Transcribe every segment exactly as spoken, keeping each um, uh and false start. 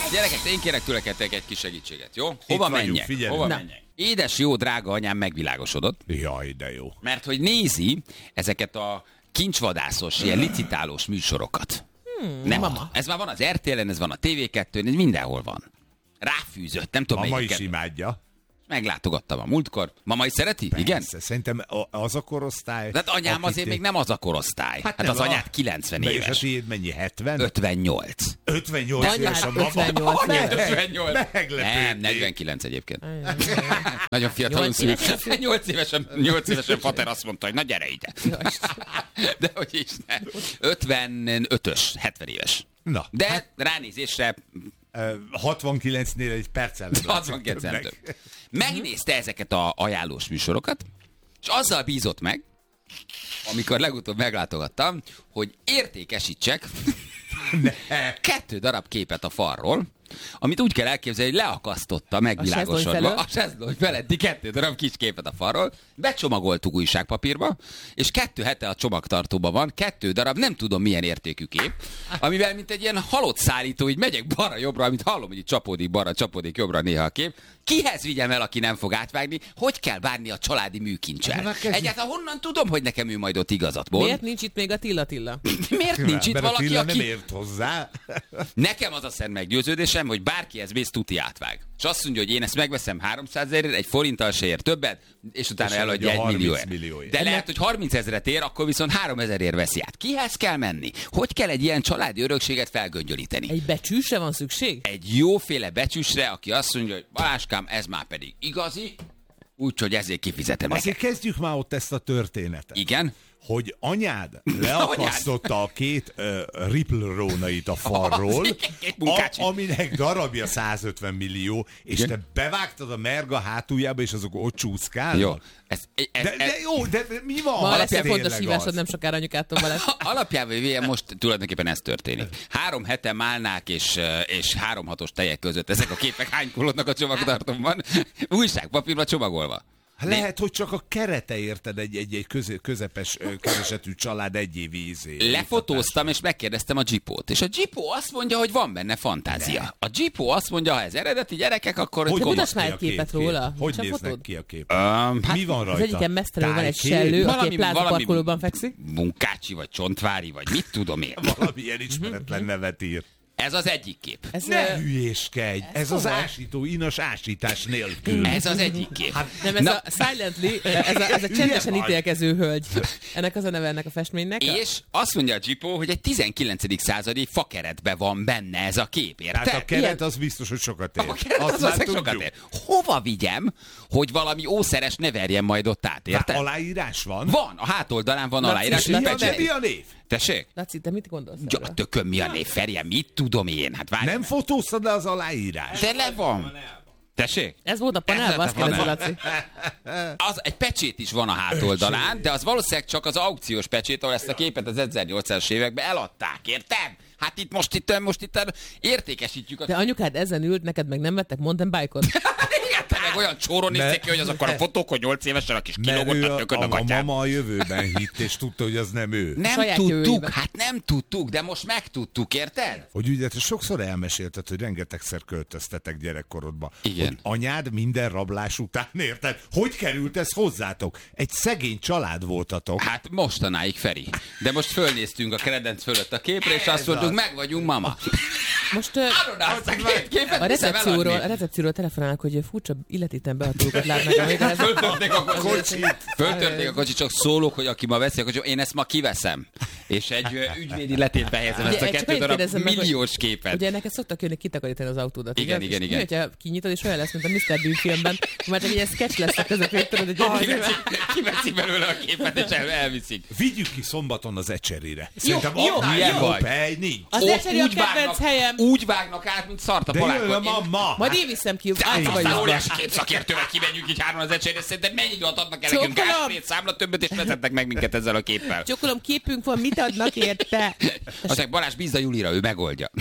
Gyerekek, én kérek tőleketek egy kis segítséget, jó? Hova Itt menjek? vagyunk, Hova menjek? Édes jó drága anyám megvilágosodott. Jaj, de jó. Mert hogy nézi ezeket a kincsvadászos, ilyen licitálós műsorokat. Hmm, nem, mama. Ez már van az er té el-en, ez van a té vé kettőn, ez mindenhol van. Ráfűzött, nem tudom Mama melyiket. is imádja. Meglátogattam a múltkor. Mama is szereti? Persze, igen? Szerintem az a korosztály. De hát anyám azért még nem az a korosztály. Hát, hát az a... anyád kilencven éves. És a tiéd mennyi? hetven? ötvennyolc. ötvennyolc éves a mama. ötvennyolc. Anyád ötvennyolc. Meglepődnék. Nem, negyvenkilenc egyébként. Nagyon fiatalon szült. nyolc évesen, nyolc évesen fater azt mondta, hogy na gyere ide. De hogy is nem. ötvenötös, hetven éves. Na. De hát, ránézésre... hatvankilencnél egy perccel. hatvankilenc nem több. Megnézte ezeket a ajánlós műsorokat, és azzal bízott meg, amikor legutóbb meglátogattam, hogy értékesítsek kettő darab képet a falról, amit úgy kell elképzelni, hogy leakasztotta megvilágosodva a sezlony feletti kettő darab kis képet a falról, becsomagoltuk újságpapírba, és kettő hete a csomagtartóban van, kettő darab nem tudom milyen értékű kép, amivel mint egy ilyen halott szállító, így megyek balra-jobbra, amit hallom, hogy így csapódik balra, csapódik jobbra néha a kép. Kihez vigyem el, aki nem fog átvágni? Hogy kell bánni a családi műkincsel? Egyáltalán honnan tudom, hogy nekem ő majd ott igazat mond? Miért nincs itt még a Tilla Tilla? Miért nincs itt Mert valaki, Attila aki... nem ért hozzá. Nekem az a szent meggyőződésem, hogy bárki ez mész tuti átvág. És azt mondja, hogy én ezt megveszem háromszázezerért, egy forinttal se ér többet, és utána és eladja egy millióért. millióért. De lehet, hogy harminc ezret ér, akkor viszont háromezerért veszi át. Kihez kell menni? Hogy kell egy ilyen családi örökséget felgöngyölíteni? Egy becsűsre van szükség? Egy jóféle becsűsre, aki azt mondja, hogy Baláskám, ez már pedig igazi, úgyhogy ezért kifizetem Azért neked. kezdjük már ott ezt a történetet. Igen? Hogy anyád leakasztotta a két uh, Ripple rónait a falról, a, aminek darabja százötven millió, és igen? Te bevágtad a merga hátuljába, és azok ott csúszkálnak? Jó. Ez, ez, de, de jó, de mi van? Ma lesz egy fontos hívásod, nem sokára anyukától lesz. Alapjában véve most tulajdonképpen ez történik. Három hete málnák és, és három hatos tejek között ezek a képek hánykolódnak a csomagtartóban, újságpapírba csomagolva. Lehet, hogy csak a kerete érted egy, egy, egy köze, közepes keresetű család egy év ízé. Lefotóztam, és megkérdeztem a Jeepót. És a Jeepó azt mondja, hogy van benne fantázia. Ne. A Jeepó azt mondja, ha ez eredeti gyerekek, akkor... Hogy mutasd már egy képet kép, róla. Hogy néznek fotód? Ki a kép? Um, hát mi van rajta? Az egyiken mesztelenül van egy sellő, aki egy plázaparkolóban fekszik. Munkácsi, vagy Csontvári, vagy mit tudom én. Valamilyen ismeretlen nevet ír. Ez az egyik kép. Ez ne uh, hülyéskedj! Ez, ez az ásító, inas ásítás nélkül. Ez az egyik kép. Hát, nem, ez Na. a Silently, ez a, ez a csendesen ítélkező hölgy. Ennek az a neve ennek a festménynek. És azt mondja a Jeepó, hogy egy tizenkilencedik századi fakeretben van benne ez a kép, érted? Hát a keret az biztos, hogy sokat ér. A keret az, az sokat ér. Hova vigyem, hogy valami ószeres ne verjen majd ott át, érted? Hát aláírás van? Van, a hátoldalán van Laci, aláírás. Mi a, mi a név? Tessék? Laci, te mit gondolsz? Ja, tököm, mi a név, Ferje, mit tudom én? Hát várj. Nem fotóztad le az aláírás? De le van. Tessék? Ez volt a panelban, azt kérdezi, Laci. Az, egy pecsét is van a hátoldalán, de az valószínűleg csak az aukciós pecsét, ahol ezt a képet az ezernyolcszázas években eladták, érted? Hát itt most itt, most itt értékesítjük. A... De anyukád ezen ült, neked meg nem vettek mountain bike-ot? Igen, te meg olyan csóron nézték ki, hogy az akkor a fotók, hogy nyolc évesen a kis kilógott a tököd a gatyám. A mama a jövőben hitt, és tudta, hogy az nem ő. Nem Saját tudtuk, jövőben. Hát nem tudtuk, de most megtudtuk, érted? Hogy ugye te sokszor elmesélted, hogy rengetegszer költöztetek gyerekkorodba. Igen. Hogy anyád minden rablás után, érted? Hogy került ez hozzátok? Egy szegény család voltatok. Hát mostanáig, Feri. De most fölnéztünk a kredenc fölött a képre, és azt mondtuk, meg vagyunk, mama. Most uh, képet, a recepcióról, a recepcióról telefonálnak, hogy furcsa illetéten behatolókat látnak. Hát föltörték a kocsit. Föltörték a kocsit, csak szólok, hogy aki ma veszi a kocsit, én ezt ma kiveszem. És egy ügyvédi letétbe helyezem ezt a kettő darab milliós képet. Ugye neked szoktak jönni kitakarítani az autódat. Igen, ugye? igen, és igen. Mi, hogyha kinyitod, és olyan lesz, mint a miszter Bean filmben, már csak egy ilyen sketch lesz a közepén, tudod, hogy kiveszi, kiveszi belőle a képet, és el, elviszik. Vigyük ki szombaton az Ecserére. Szerintem jó, jó, jó hely nincs. Az Ecseri a kedvenc helyem. Úgy vágnak át, mint szart a palákot. De jön a ma. Majd én viszem ki. Aztán óriási képszakértővel kimegyünk így hárman az Ecserére, szerinted mennyi időt adnak el nekünk ásprét számla többet, és vezetnek meg minket ezzel a képpel. Csokolom, képünk van, mit adnak érte? Aztán Balázs, bízd a Julira, ő megoldja.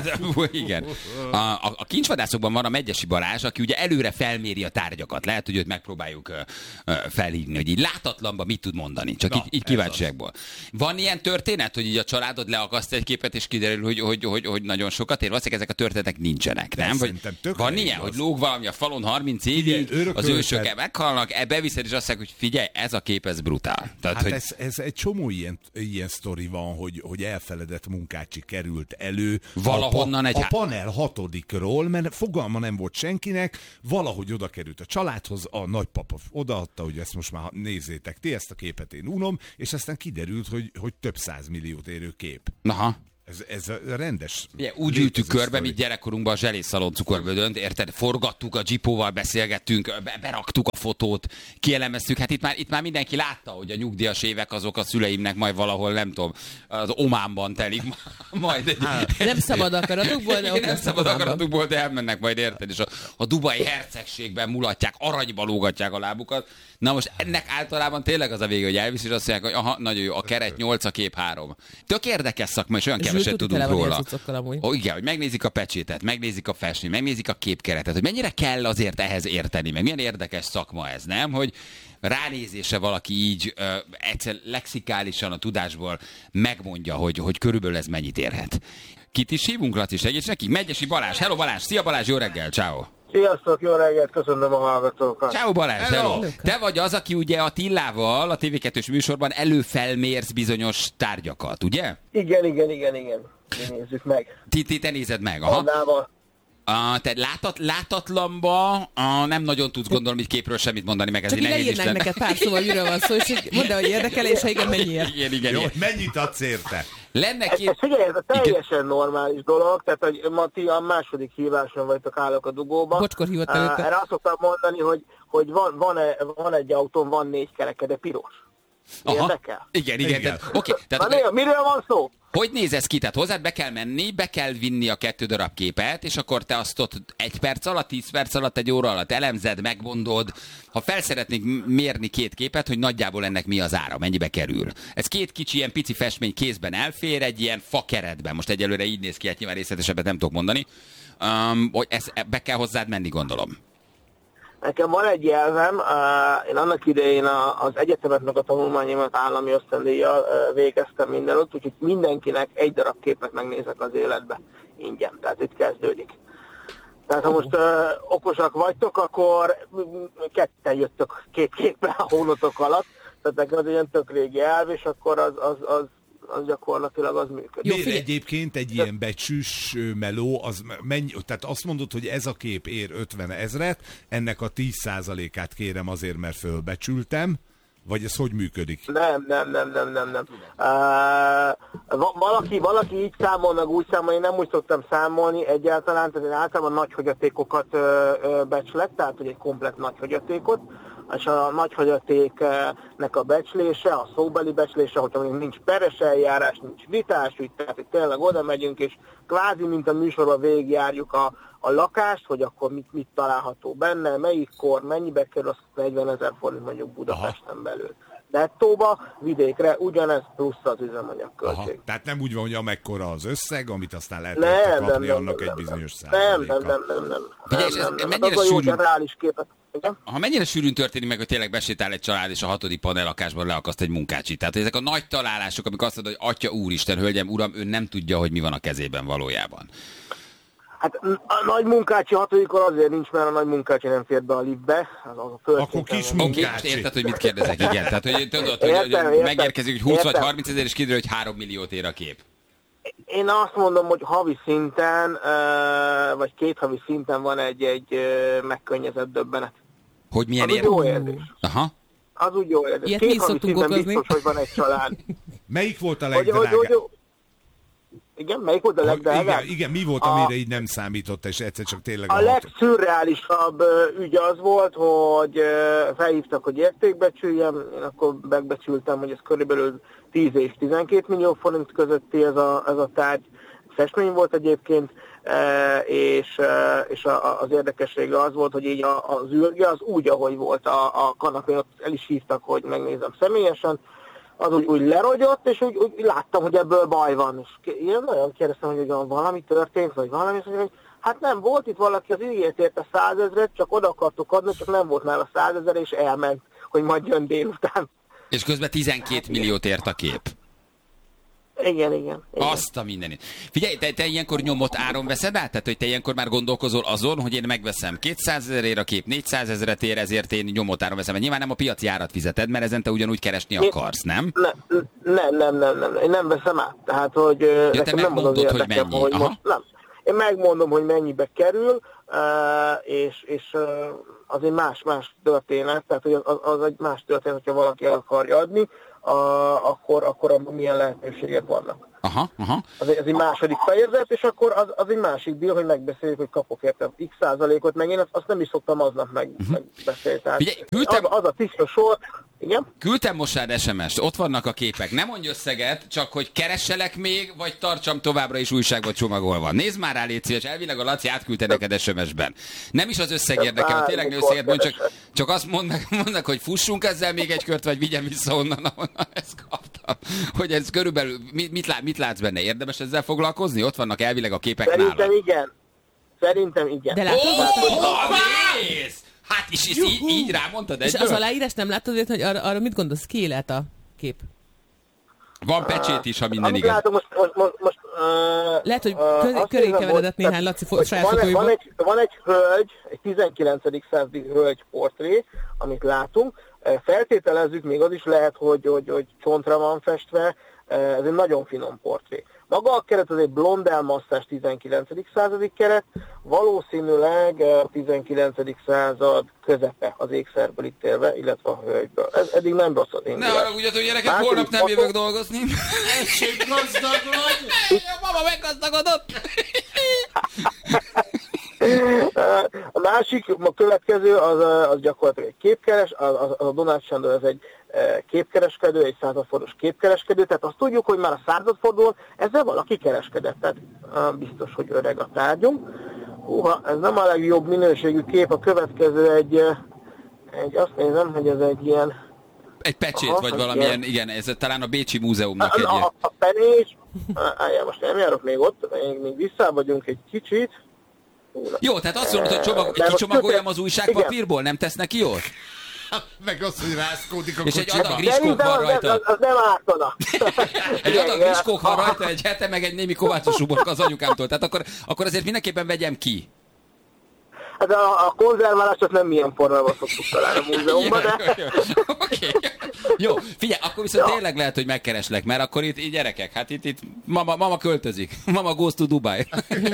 Igen. A, a, a kincsvadászokban van a Megyesi Balázs, aki ugye előre felméri a tárgyakat. Lehet, hogy őt megpróbáljuk uh, uh, felhívni, hogy így látatlanban mit tud mondani. Csak Na, így, így kíváncsiakból. Van ilyen történet, hogy így a családod leakaszt egy képet, és kiderül, hogy, hogy, hogy, hogy nagyon sokat ér? Valószínűleg ezek a történetek nincsenek, nem? Vagy van ilyen, hogy lóg valami a falon harminc évig, igen, az ősök meghalnak, e beviszed, és azt mondják, hogy figyelj, ez a kép, ez brutál. Tehát, hát hogy... ez, ez egy csomó ilyen, ilyen sztori van, hogy, hogy elfeledett munkácsi került elő. Valahonnan a, egy... A panel hatodikról, mert fogalma nem volt senkinek, valahogy oda került a családhoz, a nagypapa odaadta, hogy ezt most már nézzétek ti, ezt a képet én unom, és aztán kiderült, hogy, hogy több százmilliót érő kép. Aha. Ez, ez a rendes... Ugye, úgy ültük körbe, mint gyerekkorunkban a zselészszalon cukorbödönt, érted? Forgattuk, a Jeepóval beszélgettünk, beraktuk a fotót, kielemeztük. Hát itt már, itt már mindenki látta, hogy a nyugdíjas évek azok a szüleimnek majd valahol, nem tudom, az Ománban telik majd. Hát, nem szabad akaratokból, de ott nem szabad akaratokból, de elmennek majd, érted? És a, a dubai hercegségben mulatják, aranyba lógatják a lábukat. Na most ennek általában tényleg az a vége, hogy elvisz, és azt mondják, hogy aha, nagyon jó, a keret nyolc, a kép három. Tök érdekes szakma, és olyan keveset tudunk róla. Ó, igen, hogy megnézik a pecsétet, megnézik a festményt, megnézik a képkeretet, hogy mennyire kell azért ehhez érteni, meg milyen érdekes szakma ez, nem? Hogy ránézése valaki így ö, egyszer lexikálisan a tudásból megmondja, hogy, hogy körülbelül ez mennyit érhet. Kit is hívunk, Laci, segíts neki? Megyesi Balázs, hello Balázs, szia Balázs, jó reggel, ciao. Sziasztok, jó reggelt, köszönöm a hallgatókat. Ciao Balázs, hello. hello. Te vagy az, aki ugye a Tillával a té vé kettős műsorban előfelmérsz bizonyos tárgyakat, ugye? Igen, igen, igen, igen. Mi nézzük meg. Ti, ti te nézed meg, aha. Annával. A, te látat, látatlanba a, nem nagyon tudsz gondolom így képről semmit mondani, meg ez csak nehéz is lenne. Csak neked pár szóval, miről van szó, és mondd el, hogy érdekel, és ha igen, mennyiért. Igen, igen, Jó, igen. mennyit adsz érte? Lenne ez, két... ez, figyelj, ez a teljesen igen. normális dolog, tehát hogy ma ti a második híváson vagytok, állok a dugóba. Bocskor hívott el őket. Erre azt szoktam mondani, hogy, hogy van, van, van egy autón, van négy kereke, de piros. Érdekel? Igen, igen. igen. Tehát, okay, tehát, Na, miről van szó? Hogy néz ez ki? Tehát hozzád be kell menni, be kell vinni a kettő darab képet, és akkor te azt ott egy perc alatt, tíz perc alatt, egy óra alatt elemzed, megmondod. Ha fel szeretnék mérni két képet, hogy nagyjából ennek mi az ára, mennyibe kerül. Ez két kicsi, ilyen pici festmény kézben elfér, egy ilyen fa keretben. Most egyelőre így néz ki, hát nyilván részletesebbet nem tudok mondani. Um, hogy ez, be kell hozzád menni, gondolom. Nekem van egy jelzem, uh, én annak idején a, az egyetemetnek a tanulmányomat állami ösztöndíjjal uh, végeztem mindenütt, úgyhogy mindenkinek egy darab képet megnézek az életbe ingyen, tehát itt kezdődik. Tehát ha most uh, okosak vagytok, akkor ketten jöttök két képbe a hónatok alatt, tehát nekem az ilyen tök régi elv, és akkor az, az, az az gyakorlatilag az működik. Miért egyébként egy ilyen becsűs meló, az mennyi, tehát azt mondod, hogy ez a kép ér ötven ezret, ennek a tíz százalékát kérem azért, mert fölbecsültem, vagy ez hogy működik? Nem, nem, nem, nem, nem, nem. Uh, valaki, valaki így számol, meg úgy számol, én nem úgy szoktam számolni egyáltalán, tehát én általában nagy hagyatékokat uh, uh, becslek, tehát hogy egy komplett nagy hagyatékot, és a nagy hagyatéknek a becslése, a szóbeli becslése, hogyha még nincs peres eljárás, nincs vitás, úgy, tehát hogy tényleg oda megyünk, és kvázi, mint a műsorban végigjárjuk a, a lakást, hogy akkor mit, mit található benne, melyik kor, mennyibe kerül, az negyvenezer forint mondjuk Budapesten belül. Nettóba, vidékre ugyanez plusz az üzemanyagköltség. Aha. Tehát nem úgy van, hogy amekkora az összeg, amit aztán lehet nem, kapni, nem, annak nem, egy nem, bizonyos százaléka. Nem, százaléka. nem, nem, nem. nem, Figyelj, nem, ez, nem, nem. mennyire az a jó sűrűn... reális képet. Igen? Ha mennyire sűrűn történik meg, hogy tényleg besétál egy család, és a hatodik panellakásban leakaszt egy munkácsit. Tehát ezek a nagy találások, amikor azt mondod, hogy atya úristen, hölgyem, uram, ő nem tudja, hogy mi van a kezében valójában. Hát a nagy munkácsi hatodikon azért nincs, mert a nagy munkácsi nem fér be a liftbe. Az a Akkor kis Oké, munkácsi. most érted, hogy mit kérdezek, igen. Tehát, hogy tudod, hogy, értem, hogy értem, megérkezik, hogy húsz értem. vagy harminc ezer, és kiderül, hogy három milliót ér a kép. Én azt mondom, hogy havi szinten, vagy két havi szinten van egy-egy megkönnyezett döbbenet. Hogy milyen Az ér? úgy jó érzés. Aha. Az úgy jó érzés. Ilyet mi Két is havi szoktunk szinten okozni. biztos, hogy van egy család. Melyik volt a Hogy, hogy, legdrágább? hogy, igen, melyik volt a legdrágább? Igen, igen, mi volt, A- amire így nem számított, és egyszer csak tényleg A hat- legszürreálisabb ö, ügy az volt, hogy ö, felhívtak, hogy értékbecsüljem, én akkor megbecsültem, hogy ez körülbelül tíz és tizenkét millió forint közötti ez a, ez a tárgy. Festmény volt egyébként, e, és, e, és a, az érdekessége az volt, hogy így a, az űrge az úgy, ahogy volt a, a kanapén, ott el is hívtak, hogy megnézem személyesen. az úgy, úgy lerogyott, és úgy, úgy láttam, hogy ebből baj van. És én nagyon kérdeztem, hogy valami történt, vagy valami, és hogy hát nem, volt itt valaki, az ígért érte százezret, csak oda akartuk adni, csak nem volt már a százezer, és elment, hogy majd jön délután. És közben tizenkét milliót ért a kép. Igen, igen. igen. Azt a mindenit. Figyelj, te, te ilyenkor nyomott áron veszed át? Tehát, hogy te ilyenkor már gondolkozol azon, hogy én megveszem kétszázezerért a kép, négyszázezret ér, ezért én nyomott áron veszem. Nyilván nem a piaci árat fizeted, mert ezen te ugyanúgy keresni akarsz, nem? Nem, nem, nem, nem, nem. Én nem veszem át. Tehát, hogy ja, nekem nem az az érdekem, hogy, hogy most nem. Én megmondom, hogy mennyibe kerül, és, és az egy más-más történet, tehát hogy az, az egy más történet, hogyha valaki el akarja adni, a, akkor, akkor abban milyen lehetőségek vannak. Aha, aha. Az, egy, az egy második fejezet, és akkor az, az egy másik deal, hogy megbeszéljük, hogy kapok érte x százalékot, meg én azt, azt nem is szoktam aznap meg, uh-huh. megbeszélni. Tehát Figyelj, küldtem... az, az a tiszta sor, igen? Küldtem most rád es em est, ott vannak a képek. Nem mondj összeget, csak hogy keresselek még, vagy tartsam továbbra is újságba csomagolva. Nézd már rá, légy szíves, elvileg a Laci átküldte neked es em esben. Nem is az összeg érdekel, hogy tényleg ne összeget mond, csak, csak azt mondnak, mondnak, hogy fussunk ezzel még egy kört, vagy vigyem vissza onnan, ahonnan ezt kaptam. Hogy ez körülbelül, mit, mit, lát, mit látsz benne? Érdemes ezzel foglalkozni? Ott vannak elvileg a képek Szerintem nálad. igen. Szerintem igen. De látod, Ó, mész! Hát is, is így, így rámondtad egyből? És az aláírás nem láttad, hogy arra, arra mit gondolsz? Ki lehet a kép? Van pecsét is, ha minden Amit igaz. látom, most, most, most, most uh, Lehet, hogy uh, köré, köré keveredett néhány Laci fo- saját van, fotóiból. van, egy, van egy hölgy, egy tizenkilencedik századi hölgy portré, amit látunk. Feltételezzük, még az is lehet, hogy, hogy, hogy csontra van festve, ez egy nagyon finom portré. Maga a keret az egy blond elmasszás tizenkilencedik századi keret, valószínűleg tizenkilencedik század közepe az ékszerből ítélve, illetve a hölgyből. Ez eddig nem rossz az indulás. Ne haragudjatok, gyerekek, Második holnap nem fotó... jövök dolgozni. Egy gazdag vagy! A mama meggazdagodott. A másik, a következő, az, az gyakorlatilag egy képkeres, az, az a Donát Sándor, ez egy képkereskedő, egy századfordulós képkereskedő, tehát azt tudjuk, hogy már a századfordulón ezzel valaki kereskedett, tehát biztos, hogy öreg a tárgyunk. Húha, ez nem a legjobb minőségű kép, a következő egy, egy azt nézem, hogy ez egy ilyen... Egy pecsét, aha, vagy valamilyen, igen, ez talán a Bécsi Múzeumnak egy... A, a, a penés, á, most nem járok még ott, még, még vissza vagyunk egy kicsit. Jó, tehát azt mondod, hogy csomag, kicsomagoljam az újságpapírból, nem tesz neki jót? Meg az, hogy rászkódik a És egy kocsiba. adag riskók van rajta. Az, az nem ártana. Egy adag riskók van rajta egy hete, meg egy némi kovácsos uborka az anyukámtól. Tehát akkor, akkor azért mindenképpen vegyem ki. Hát a, a konzerválásot nem milyen formában szoktuk találni a múzeumban, de... Oké. Jó, figyelj, akkor viszont ja. tényleg lehet, hogy megkereslek, mert akkor itt, itt gyerekek, hát itt, itt mama, mama költözik. Mama goes to Dubai.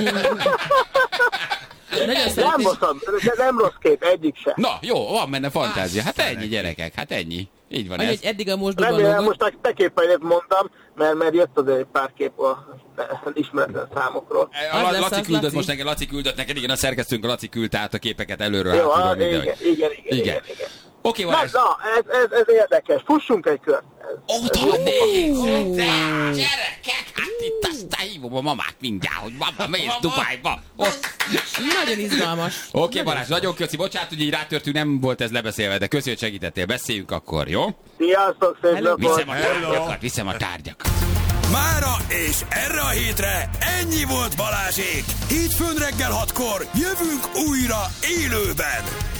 Nem rossz, de nem rossz kép, egyik sem. Na, jó, van benne fantázia. Hát ennyi, gyerekek, hát ennyi. Így van Annyi, ez. hogy eddig a mosdóban Remélem, lógott. most te képeidet mondtam, mert, mert jött azért egy pár kép a ismeretlen számokról. A Az La- lesz Laci az, küldött Laci. most neked, Laci küldött neked, igen, a szerkesztőnk a Laci küldte át a képeket előről. Jó, hátulról, á, igen, mindenhogy. igen, igen, igen, Igen. igen. Oké, Na, Balázs. na ez, ez, ez érdekes. Fussunk egy kört. Ez- Oda nézz! Gyerekek, hát itt aztán hívom a mamát mindjárt, hogy mama, mész Dubájba. Ott. Nagyon izgalmas. Oké, okay, Balázs, nagyon köszi. Bocsánat, hogy így rátörtünk, nem volt ez lebeszélve, de köszi, hogy segítettél. Beszéljünk akkor, jó? Sziasztok, szép Hello. napot! Viszem a tárgyakat, viszem a tárgyakat. Mára és erre a hétre ennyi volt Balázsék. Hétfőn reggel hatkor jövünk újra élőben.